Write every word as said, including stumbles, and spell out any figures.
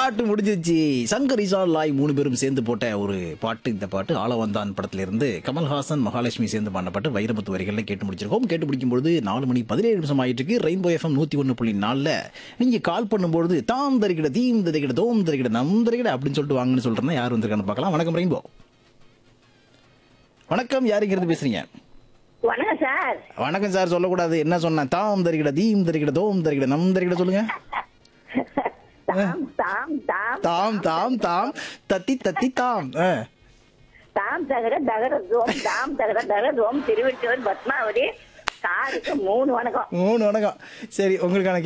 பாட்டு முடிஞ்சிருச்சு. சங்கர் இசால் லாய் மூணு பேரும் சேர்ந்து போட்ட ஒரு பாட்டு இந்த பாட்டு. ஆளவந்தான் படத்துல இருந்து கமல்ஹாசன் மகாலட்சுமி சேர்ந்து பாடின பாட்டு. வைரமுத்து வரிகள்ல கேட்டு முடிச்சிருக்கோம். கேட்டு முடிக்கும்போது நாலு மணி பதினேழு நிமிஷம் ஆயிட்டு இருக்கு. ரெயின்போ எஃப்எம் நூத்தி ஒன்னு புள்ளி நாலுல நீங்க கால் பண்ணும்போது தாம் தரிக்கிட தீம் தரிக்கிட தோம் தரிக்கிட நம் தரிக்கிட அப்படின்னு சொல்லிட்டு வாங்கன்னு சொல்றேன். யார் வந்திருக்கான்னு பார்க்கலாம். வணக்கம் ரெயின்போ. வணக்கம், யாருங்கிறது பேசுறீங்க? வணக்கம் சார். வணக்கம் சார். சொல்லக்கூடாது. என்ன சொன்ன? தாம் தரிக்கிட தீம் தரிக்கிட தோம் தரிக்கிட நம் தரிக்கிட சொல்லுங்க. தாம் தாம் தாம் தாம் தாம் தாம் தத்தி தத்தி தாம். தாம் தகர தகர தோம் தாம் தகர தகர தோம் திருவெட்டூர் பத்மாவதி சாருக்கு மூணு வணக்கம். மூணு வணக்கம். சரி, உங்களுக்கான